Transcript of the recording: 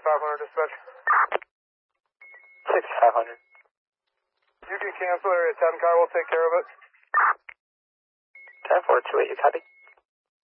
6500 dispatch. 6500. You can cancel area 10 car, we'll take care of it. 10-428, you copy?